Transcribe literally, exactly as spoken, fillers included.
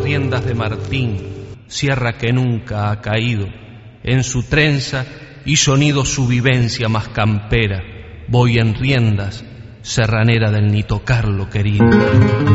riendas de Martín, sierra que nunca ha caído. En su trenza hizo nido su vivencia más campera. Voy en riendas, serranera del ni tocarlo querido.